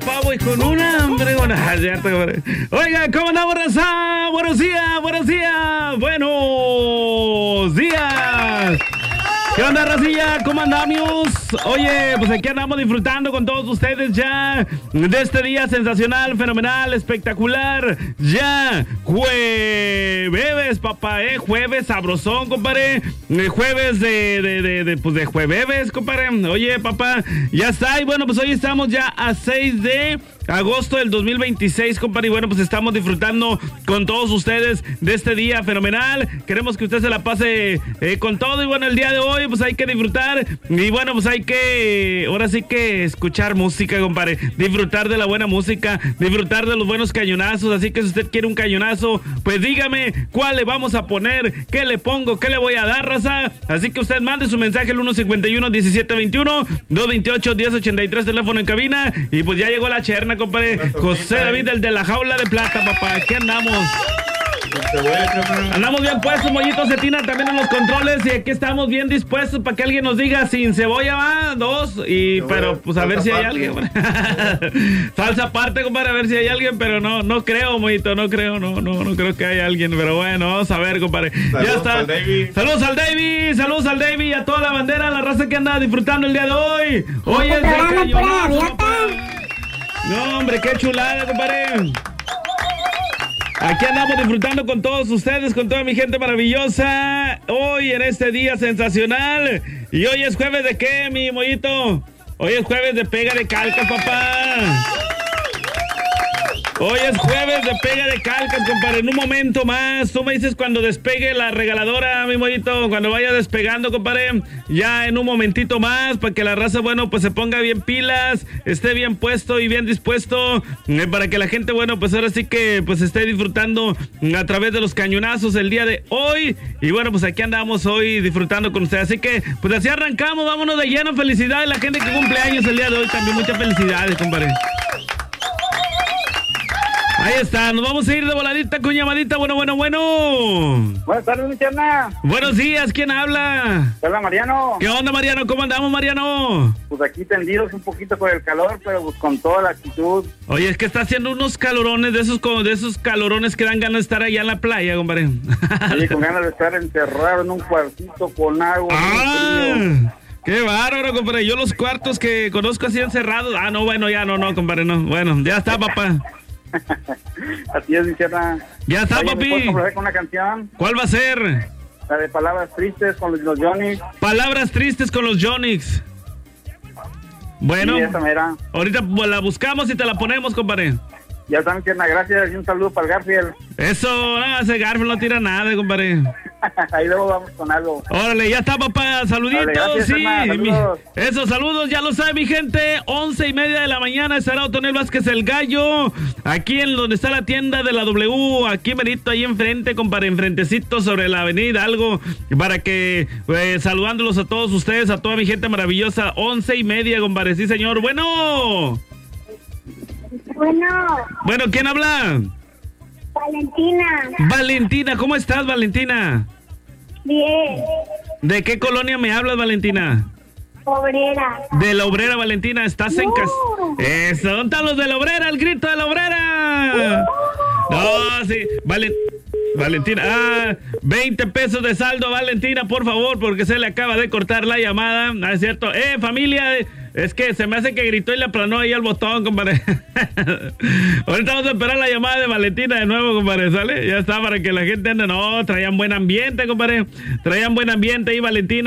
Pavo y con una hambre, cierto, compadre. Oiga, ¿cómo andamos, raza? Buenos días, buenos días, buenos días. ¿Qué onda, racilla? ¿Cómo andamos? Oye, pues aquí andamos disfrutando con todos ustedes ya de este día sensacional, fenomenal, espectacular. Ya, jueves, papá, jueves sabrosón, compadre. Jueves de jueves, compadre. Oye, papá, ya está. Y bueno, pues hoy estamos ya a 6 de agosto del 2026, compadre. Y bueno, pues estamos disfrutando con todos ustedes de este día fenomenal. Queremos que usted se la pase con todo. Y bueno, el día de hoy pues hay que disfrutar. Y bueno, pues hay que, ahora sí que escuchar música, compadre. Disfrutar de la buena música, disfrutar de los buenos cañonazos. Así que si usted quiere un cañonazo, pues dígame cuál le vamos a poner, qué le pongo, qué le voy a dar, raza. Así que usted mande su mensaje al 151-1721, 228-1083, teléfono en cabina. Y pues ya llegó la cherna, compadre. José David, el de la jaula de plata, papá. Aquí andamos. Andamos bien puestos, Mollito Cetina también en los controles. Y aquí estamos bien dispuestos para que alguien nos diga sin cebolla va, dos. Y pero pues a ver si hay alguien. Salsa aparte, compadre, a ver si hay alguien. Pero no creo, Mollito, no creo que haya alguien. Pero bueno, vamos a ver, compadre. Ya está. Saludos al David, saludos al David y a toda la bandera, la raza que anda disfrutando el día de hoy. Hoy es de cañonazo, papá. No, hombre, qué chulada, compadre. Aquí andamos disfrutando con todos ustedes, con toda mi gente maravillosa. Hoy en este día sensacional. Y hoy es jueves de qué, mi Mollito. Hoy es jueves de pega de calcas, papá. Hoy es jueves de pega de calcas, compadre. En un momento más, tú me dices cuando despegue la regaladora, mi Mollito, cuando vaya despegando, compadre, ya en un momentito más, para que la raza, bueno, pues se ponga bien pilas, esté bien puesto y bien dispuesto, para que la gente, bueno, pues ahora sí que pues esté disfrutando a través de los cañonazos el día de hoy. Y bueno, pues aquí andamos hoy disfrutando con ustedes. Así que, pues así arrancamos, vámonos de lleno. Felicidades a la gente que cumple años el día de hoy, también muchas felicidades, compadre. Ahí está, nos vamos a ir de voladita con llamadita. Bueno. Buenas tardes, mi cherna. Buenos días, ¿quién habla? Hola, Mariano. ¿Qué onda, Mariano? ¿Cómo andamos, Mariano? Pues aquí tendidos un poquito por el calor, pero pues con toda la actitud. Oye, es que está haciendo unos calorones, de esos calorones que dan ganas de estar allá en la playa, compadre. Sí, con ganas de estar encerrado en un cuartito con agua. ¡Ah! ¡Qué bárbaro, compadre! Yo los cuartos que conozco así encerrados. Ah, no, bueno, ya no, compadre, no. Bueno, ya está, papá. Así es, mi cherna. Ya está, papi. ¿Me puedes complacer con una canción? ¿Cuál va a ser? La de Palabras Tristes con los Jonix. Palabras Tristes con los Jonix. Bueno, sí, esa mera. Ahorita la buscamos y te la ponemos, compadre. Ya está, mi cherna, gracias y un saludo para el Garfield. Eso, no, ese Garfield no tira nada, compadre. Ahí luego vamos con algo. Órale, ya está, papá, saluditos. Dale, gracias, sí, saludos. Esos saludos, ya lo sabe mi gente, 11:30 de la mañana estará Otonel Vázquez el Gallo, aquí en donde está la tienda de la W, aquí merito, ahí enfrente, compadre, enfrentecito sobre la avenida, algo, para que, saludándolos a todos ustedes, a toda mi gente maravillosa, 11:30, compadre, sí señor. Bueno, ¿quién habla? Valentina, ¿cómo estás, Valentina? Bien. ¿De qué colonia me hablas, Valentina? Obrera. De la Obrera, Valentina, estás en casa. Eso, ¿dónde están los de la Obrera? El grito de la Obrera. No, sí, Valentina, 20 pesos de saldo, Valentina, por favor, porque se le acaba de cortar la llamada. ¿No es cierto? Familia, es que se me hace que gritó y le aplanó ahí al botón, compadre. Ahorita vamos a esperar la llamada de Valentina de nuevo, compadre, ¿sale? Ya está, para que la gente ande. No, traían buen ambiente, compadre. Traían buen ambiente ahí, Valentina.